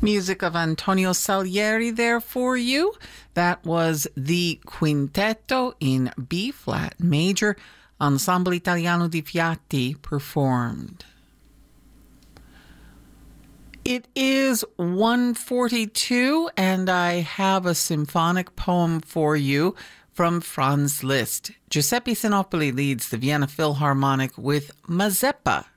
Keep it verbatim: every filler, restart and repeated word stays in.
Music of Antonio Salieri there for you. That was the Quintetto in B-flat major, Ensemble Italiano di Fiati performed. It is one forty-two, and I have a symphonic poem for you from Franz Liszt. Giuseppe Sinopoli leads the Vienna Philharmonic with Mazeppa